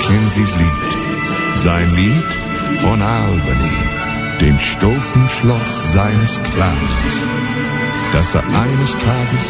Mackenzies Lied. Sein Lied von Albany, dem Stufenschloss seines Clans, das er eines Tages